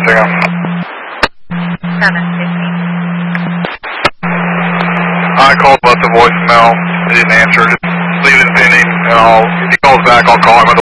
Tango. 750. I called, left a voicemail. He didn't answer. Just leave it pending, and if he calls back, I'll call him.